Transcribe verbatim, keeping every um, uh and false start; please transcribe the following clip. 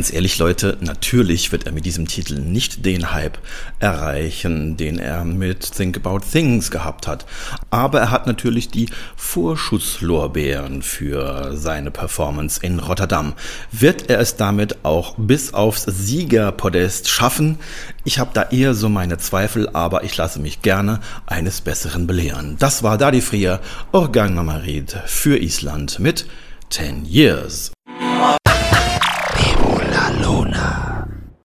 Ganz ehrlich, Leute, natürlich wird er mit diesem Titel nicht den Hype erreichen, den er mit Think About Things gehabt hat. Aber er hat natürlich die Vorschusslorbeeren für seine Performance in Rotterdam. Wird er es damit auch bis aufs Siegerpodest schaffen? Ich habe da eher so meine Zweifel, aber ich lasse mich gerne eines Besseren belehren. Das war Dadi Frier, Organ Mamarid für Island mit ten Years.